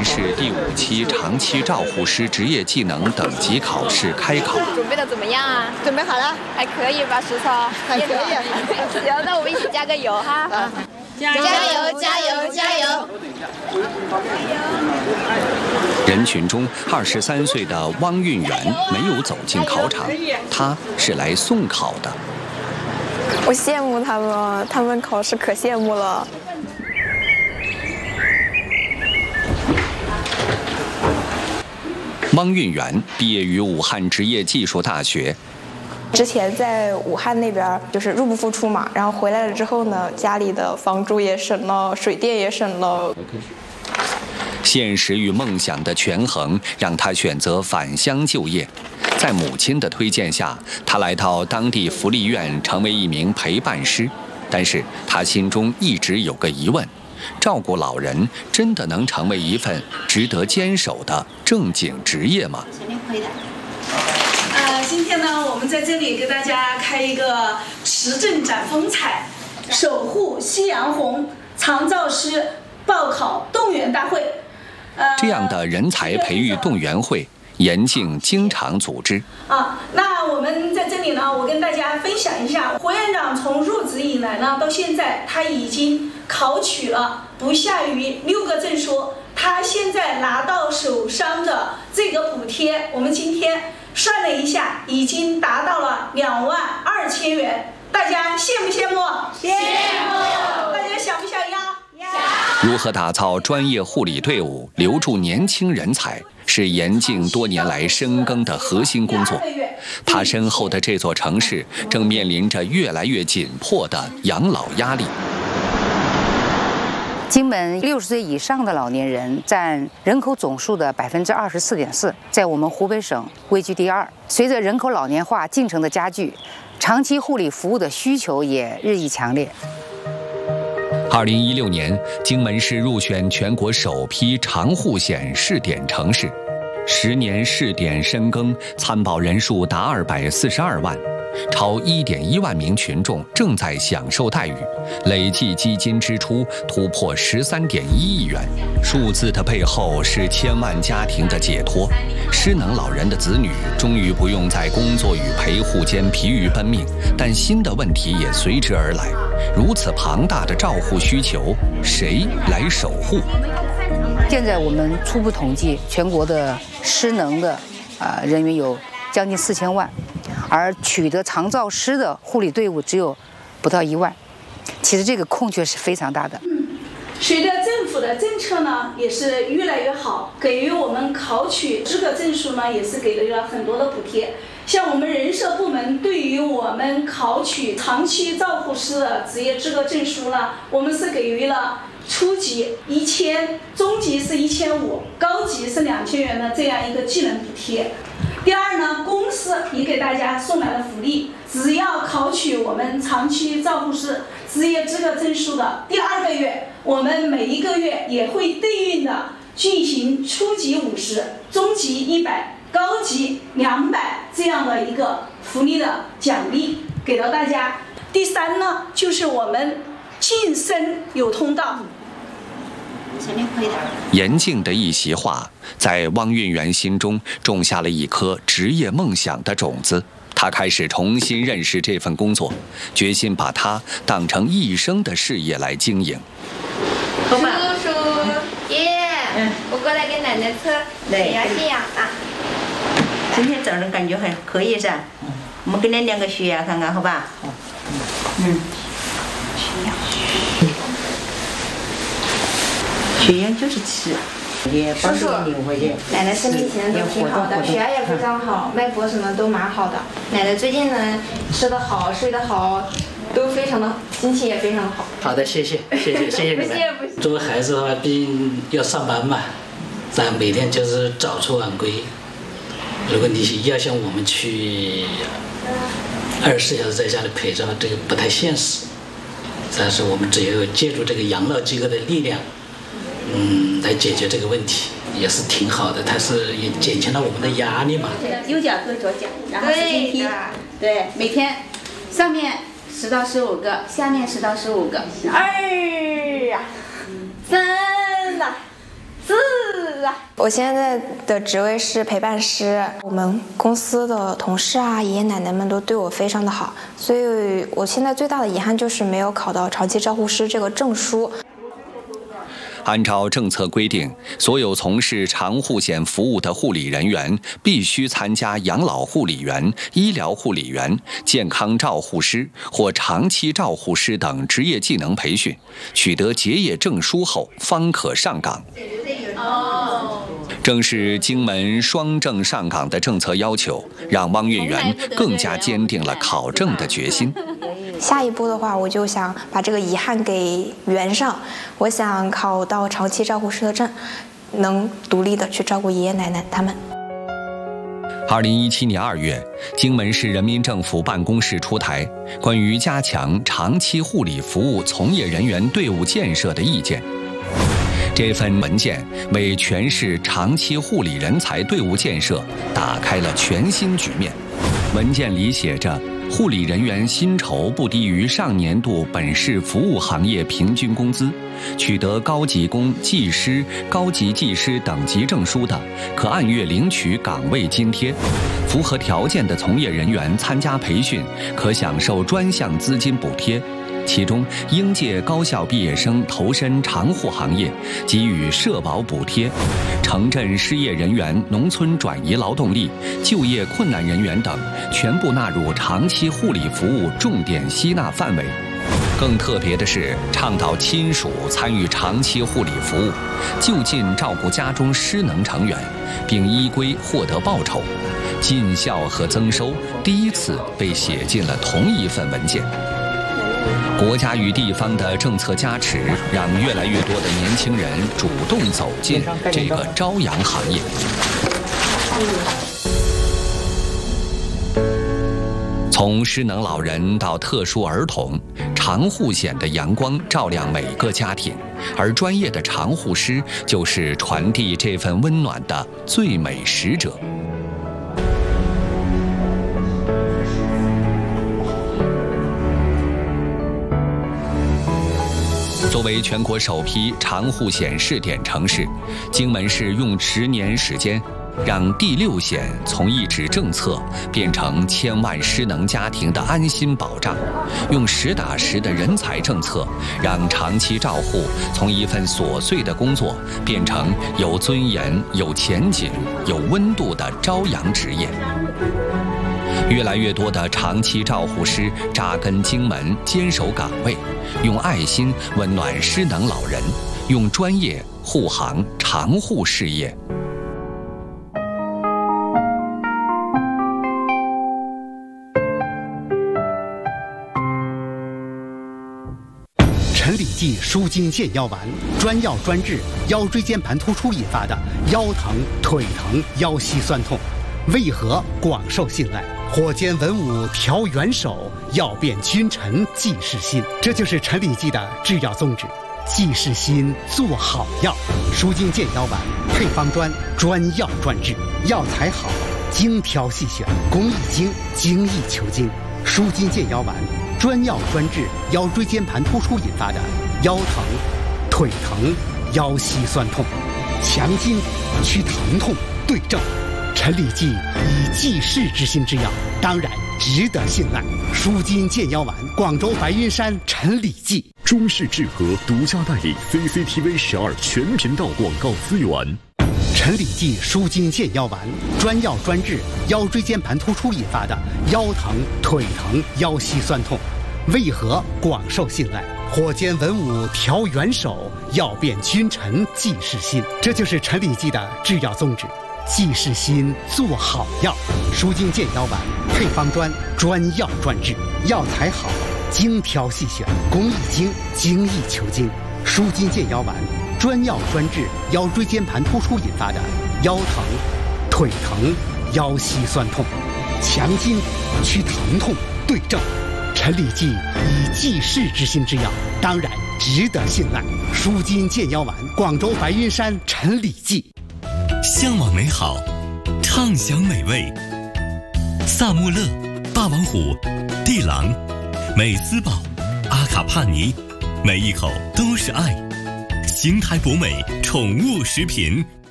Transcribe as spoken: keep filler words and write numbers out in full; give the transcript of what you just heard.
门市第五期长期照护师职业技能等级考试开考。 准备的怎么样啊？ 准备好了， 还可以吧，石头？ 还可以。 行，那我们一起加个油哈！ 啊， 加油，加油，加油！ 人群中，二十三岁的汪运元没有走进考场，他是来送考的。 我羡慕他们，他们考试可羡慕了。 汪运元毕业于武汉职业技术大学。 之前在武汉那边就是入不敷出嘛，然后回来了之后呢，家里的房租也省了，水电也省了。 现实与梦想的权衡让他选择返乡就业。在母亲的推荐下，他来到当地福利院成为一名陪伴师。但是他心中一直有个疑问：照顾老人真的能成为一份值得坚守的正经职业吗？ 呃，今天呢，我们在这里给大家开一个持证展风采，守护夕阳红长照师报考动员大会。呃， 这样的人才培育动员会，严静经常组织。 啊，那我们在这里呢，我跟大家分享一下，胡院长从入职以来呢，到现在他已经考取了不下于六个证书。他现在拿到手上的这个补贴，我们今天算了一下，已经达到了两万二千元。大家羡不羡慕？羡慕！大家想不想要？ 如何打造专业护理队伍，留住年轻人才，是严静多年来深耕的核心工作。他身后的这座城市正面临着越来越紧迫的养老压力。 金门六十岁以上的老年人占人口总数的百分之二十四点四，在我们湖北省位居第二。随着人口老年化进程的加剧，长期护理服务的需求也日益强烈。 二零一六年，荆门市入选全国首批长护险试点城市，十年试点深耕，参保人数达二百四十二万。超一点一万名群众正在享受待遇，累计基金支出突破十三点一亿元。数字的背后是千万家庭的解脱。失能老人的子女终于不用在工作与陪护间疲于奔命，但新的问题也随之而来。如此庞大的照护需求，谁来守护？ 现在我们初步统计，全国的失能的啊、呃、人员有将近四千万。而取得长照师的护理队伍只有不到一万，其实这个空缺是非常大的。 嗯，随着政府的政策呢也是越来越好，给予我们考取资格证书呢也是给了很多的补贴。像我们人社部门对于我们考取长期照护师的职业资格证书呢，我们是给予了初级一千，中级是一千五，高级是两千元的这样一个技能补贴。第二呢，公司也给大家送来了福利，只要考取我们长期照护师职业资格证书的第二个月，我们每一个月也会对应的进行初级五十、中级一百、高级两百这样的一个福利的奖励给到大家。第三呢，就是我们晋升有通道。 严静的一席话，在汪运元心中种下了一颗职业梦想的种子。他开始重新认识这份工作，决心把它当成一生的事业来经营。 叔叔、爷爷，我过来给奶奶测血压、血压啊。 今天早上感觉还可以噻，我们给你量个血压看看，好吧？嗯。血压九十七，也帮助你回去。 奶奶身体现在都挺好的，血压也非常好，脉搏什么都蛮好的。奶奶最近呢，吃得好，睡得好，都非常的，心情也非常的好。 好的，谢谢，谢谢，谢谢你们。 不谢不谢。 作为孩子的话，毕竟要上班嘛，咱每天就是早出晚归。如果你要像我们去二十四小时在家里陪着，这个不太现实。但是我们只有借助这个养老机构的力量。嗯，来解决这个问题也是挺好的，它是也减轻了我们的压力嘛。 右脚跟左脚，然后使劲踢，对，每天上面十到十五个，下面十到十五个。二呀，三呐，四子？ 我现在的职位是陪伴师，我们公司的同事啊、爷爷奶奶们都对我非常的好，所以我现在最大的遗憾就是没有考到长期照护师这个证书。 按照政策规定，所有从事长护险服务的护理人员必须参加养老护理员、医疗护理员、健康照护师或长期照护师等职业技能培训，取得结业证书后方可上岗。正是荆门双证上岗的政策要求，让汪运元更加坚定了考证的决心。 下一步的话，我就想把这个遗憾给圆上。我想考到长期照护师的证，能独立的去照顾爷爷奶奶他们。 二零一七年二月，荆门市人民政府办公室出台关于加强长期护理服务从业人员队伍建设的意见。这份文件为全市长期护理人才队伍建设打开了全新局面。文件里写着，护理人员薪酬不低于上年度本市服务行业平均工资，取得高级工、技师、高级技师等级证书的，可按月领取岗位津贴；符合条件的从业人员参加培训，可享受专项资金补贴。其中，应届高校毕业生投身长护行业，给予社保补贴；城镇失业人员、农村转移劳动力、就业困难人员等，全部纳入长期护理服务重点吸纳范围。更特别的是，倡导亲属参与长期护理服务，就近照顾家中失能成员，并依规获得报酬。尽孝和增收第一次被写进了同一份文件。国家与地方的政策加持，让越来越多的年轻人主动走进这个朝阳行业。从失能老人到特殊儿童，长护险的阳光照亮每个家庭，而专业的长护师就是传递这份温暖的最美使者。作为全国首批长护险试点城市，荆门市用十年时间，让第六险从一纸政策变成千万失能家庭的安心保障，用实打实的人才政策，让长期照护从一份琐碎的工作变成有尊严、有前景、有温度的朝阳职业。越来越多的长期照护师扎根荆门，坚守岗位，用爱心温暖失能老人，用专业护航长护事业。 陈李济舒筋健腰丸，专药专治腰椎间盘突出引发的腰疼、腿疼、腰膝酸痛，为何广受信赖？火尖文武调元首，药变君臣济世心。这就是陈李济的制药宗旨，济世心，做好药。舒筋健腰丸配方专，专药专治，药材好，精挑细选，工艺精，精益求精。舒筋健腰丸专药专治腰椎间盘突出引发的腰疼、腿疼、腰膝酸痛，强筋去疼痛，对症。陈李济以济世之心之药，当然值得信赖。舒筋健腰丸，广州白云山陈李济。 中视智和独家代理 C C T V 十二全频道广告资源。 陈李济舒筋健腰丸，专药专治腰椎间盘突出引发的腰疼、腿疼、腰膝酸痛，为何广受信赖？火尖文武调元首，药变君臣济世心。这就是陈李济的制药宗旨，济世心，做好药。舒筋健腰丸配方专，专药专治，药材好，精挑细选，工艺精，精益求精。舒筋健腰丸专药专治腰椎间盘突出引发的腰疼、腿疼、腰膝酸痛，强筋去疼痛，对症。陈李济以济世之心之药，当然值得信赖。舒筋健腰丸，广州白云山陈李济。 向往美好，畅享美味。萨穆勒、霸王虎、地狼、美斯堡、阿卡帕尼，每一口都是爱。邢台博美宠物食品。